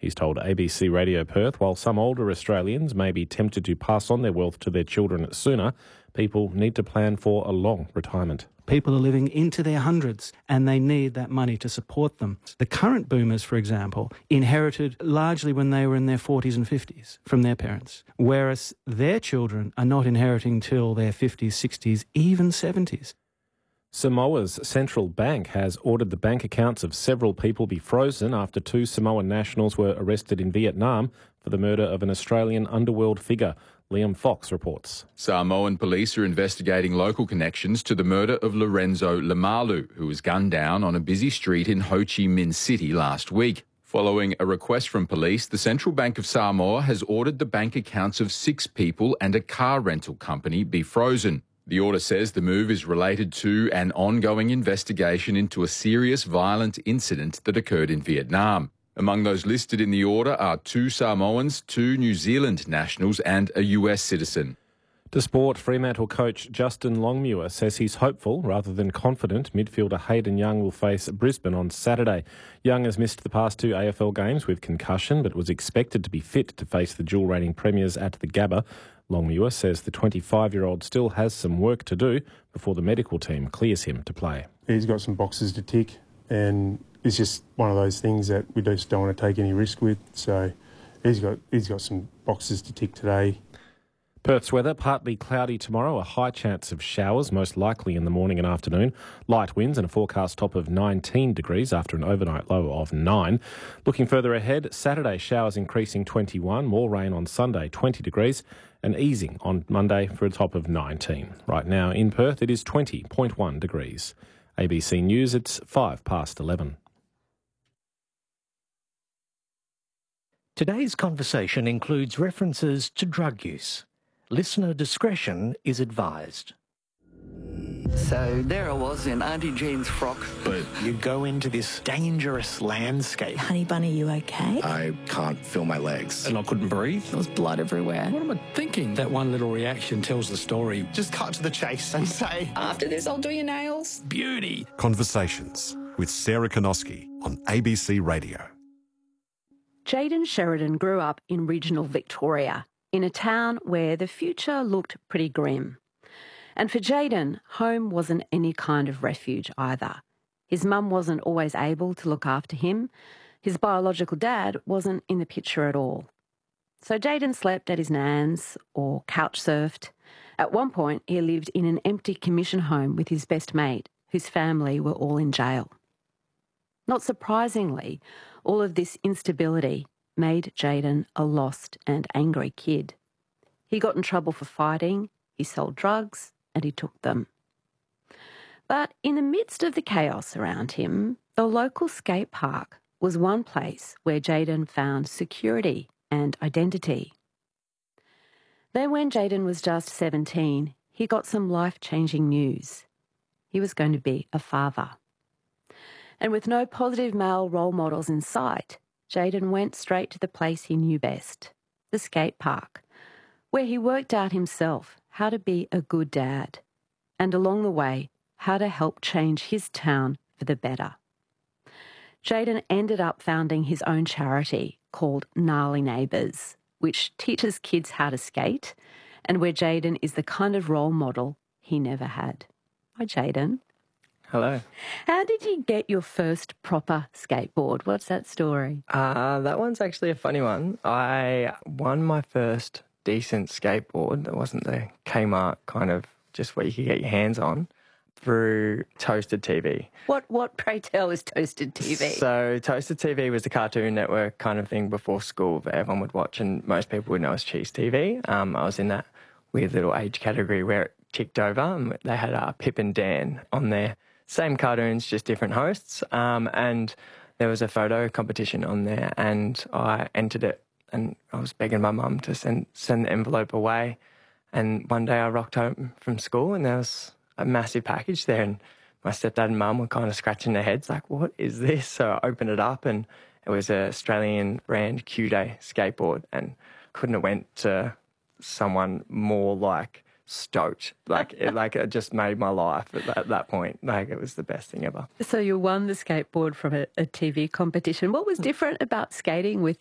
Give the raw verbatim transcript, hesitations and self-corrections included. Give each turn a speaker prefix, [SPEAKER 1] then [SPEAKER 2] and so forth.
[SPEAKER 1] He's told A B C Radio Perth, while some older Australians may be tempted to pass on their wealth to their children sooner, people need to plan for a long retirement.
[SPEAKER 2] People are living into their hundreds and they need that money to support them. The current boomers, for example, inherited largely when they were in their forties and fifties from their parents, whereas their children are not inheriting till their fifties, sixties, even seventies.
[SPEAKER 1] Samoa's central bank has ordered the bank accounts of several people be frozen after two Samoan nationals were arrested in Vietnam for the murder of an Australian underworld figure. Liam Fox reports.
[SPEAKER 3] Samoan police are investigating local connections to the murder of Lorenzo Lamalu, who was gunned down on a busy street in Ho Chi Minh City last week. Following a request from police, the Central Bank of Samoa has ordered the bank accounts of six people and a car rental company be frozen. The order says the move is related to an ongoing investigation into a serious violent incident that occurred in Vietnam. Among those listed in the order are two Samoans, two New Zealand nationals and a U S citizen.
[SPEAKER 1] To sport, Fremantle coach Justin Longmuir says he's hopeful rather than confident midfielder Hayden Young will face Brisbane on Saturday. Young has missed the past two A F L games with concussion but was expected to be fit to face the dual reigning premiers at the Gabba. Longmuir says the twenty-five-year-old still has some work to do before the medical team clears him to play.
[SPEAKER 4] He's got some boxes to tick and it's just one of those things that we just don't want to take any risk with. So he's got he's got some boxes to tick today.
[SPEAKER 1] Perth's weather, partly cloudy tomorrow, a high chance of showers, most likely in the morning and afternoon. Light winds and a forecast top of nineteen degrees after an overnight low of nine. Looking further ahead, Saturday showers increasing twenty-one, more rain on Sunday twenty degrees and easing on Monday for a top of nineteen. Right now in Perth it is twenty point one degrees. A B C News, it's five past eleven.
[SPEAKER 5] Today's conversation includes references to drug use. Listener discretion is advised.
[SPEAKER 6] So there I was in Auntie Jean's frock.
[SPEAKER 7] But you go into this dangerous landscape.
[SPEAKER 8] Honey Bunny, you okay?
[SPEAKER 7] I can't feel my legs.
[SPEAKER 9] And I couldn't breathe.
[SPEAKER 8] There was blood everywhere.
[SPEAKER 9] What am I thinking? That one little reaction tells the story.
[SPEAKER 7] Just cut to the chase and say,
[SPEAKER 8] after this, I'll do your nails.
[SPEAKER 9] Beauty.
[SPEAKER 10] Conversations with Sarah Konoski on A B C Radio.
[SPEAKER 11] Jayden Sheridan grew up in regional Victoria, in a town where the future looked pretty grim. And for Jayden, home wasn't any kind of refuge either. His mum wasn't always able to look after him. His biological dad wasn't in the picture at all. So Jayden slept at his nan's or couch surfed. At one point, he lived in an empty commission home with his best mate, whose family were all in jail. Not surprisingly, all of this instability made Jayden a lost and angry kid. He got in trouble for fighting, he sold drugs, and he took them. But in the midst of the chaos around him, the local skate park was one place where Jayden found security and identity. Then when Jayden was just seventeen, he got some life-changing news. He was going to be a father. And with no positive male role models in sight, Jayden went straight to the place he knew best, the skate park, where he worked out himself how to be a good dad, and along the way, how to help change his town for the better. Jayden ended up founding his own charity called Gnarly Neighbours, which teaches kids how to skate, and where Jayden is the kind of role model he never had. Hi, Jayden.
[SPEAKER 12] Hello.
[SPEAKER 11] How did you get your first proper skateboard? What's that story?
[SPEAKER 12] Uh, that one's actually a funny one. I won my first decent skateboard that wasn't the Kmart kind of just what you could get your hands on through Toasted T V.
[SPEAKER 11] What, what pray tell, is Toasted T V?
[SPEAKER 12] So Toasted T V was the Cartoon Network kind of thing before school that everyone would watch and most people would know as Cheese T V. Um, I was in that weird little age category where it ticked over. And they had uh, Pip and Dan on there. Same cartoons, just different hosts. Um, and there was a photo competition on there and I entered it and I was begging my mum to send, send the envelope away. And one day I rocked home from school and there was a massive package there and my stepdad and mum were kind of scratching their heads like, what is this? So I opened it up and it was an Australian brand Q-Day skateboard and couldn't have went to someone more like stoked. Like it, like it just made my life at that, at that point. Like it was the best thing ever.
[SPEAKER 11] So you won the skateboard from a, a T V competition. What was different about skating with